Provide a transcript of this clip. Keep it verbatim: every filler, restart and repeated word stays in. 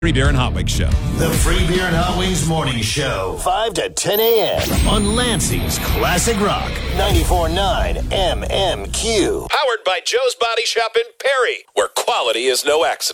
Free Beer and Hot Wings Show. The Free Beer and Hot Wings Morning Show. five to ten a.m. on Lansing's Classic Rock. ninety-four point nine M M Q. Powered by Joe's Body Shop in Perry, where quality is no accident.